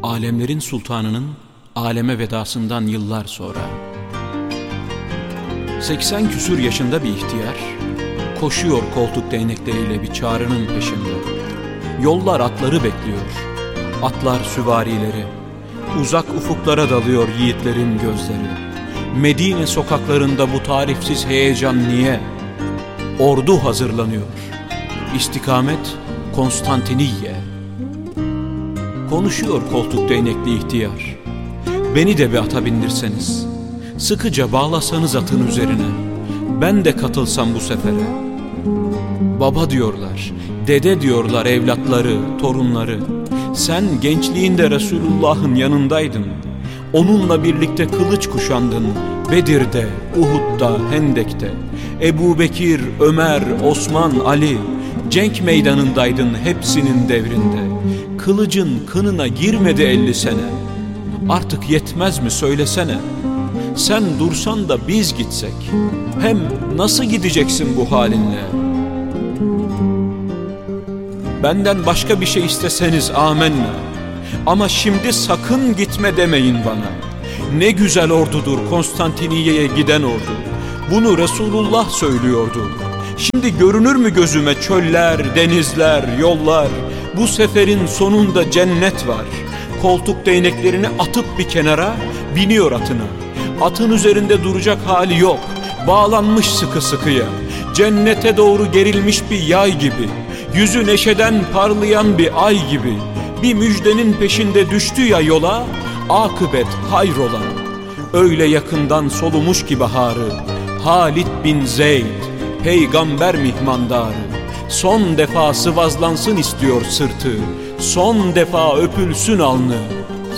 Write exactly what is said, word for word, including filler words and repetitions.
Alemlerin sultanının aleme vedasından yıllar sonra. seksen küsur yaşında bir ihtiyar koşuyor koltuk değnekleriyle bir çağrının peşinde. Yollar atları bekliyor, atlar süvarileri. Uzak ufuklara dalıyor yiğitlerin gözleri. Medine sokaklarında bu tarifsiz heyecan niye? Ordu hazırlanıyor, istikamet Konstantiniye. Konuşuyor koltuk değnekli ihtiyar. Beni de bir ata bindirseniz, sıkıca bağlasanız atın üzerine, ben de katılsam bu sefere. Baba diyorlar, dede diyorlar evlatları, torunları. Sen gençliğinde Resulullah'ın yanındaydın. Onunla birlikte kılıç kuşandın. Bedir'de, Uhud'da, Hendek'te. Ebu Bekir, Ömer, Osman, Ali. Cenk meydanındaydın hepsinin devrinde. Kılıcın kınına girmedi elli sene. Artık yetmez mi söylesene. Sen dursan da biz gitsek. Hem nasıl gideceksin bu halinle? Benden başka bir şey isteseniz amenna. Ama şimdi sakın gitme demeyin bana. Ne güzel ordudur Konstantiniye'ye giden ordu. Bunu Resulullah söylüyordu. Şimdi görünür mü gözüme çöller, denizler, yollar? Bu seferin sonunda cennet var. Koltuk değneklerini atıp bir kenara biniyor atına. Atın üzerinde duracak hali yok. Bağlanmış sıkı sıkıya. Cennete doğru gerilmiş bir yay gibi. Yüzü neşeden parlayan bir ay gibi. Bir müjdenin peşinde düştü ya yola, akıbet hayrola. Öyle yakından solumuş ki baharı, Halid bin Zeyd, peygamber mihmandarı. Son defa sıvazlansın istiyor sırtı, son defa öpülsün alnı.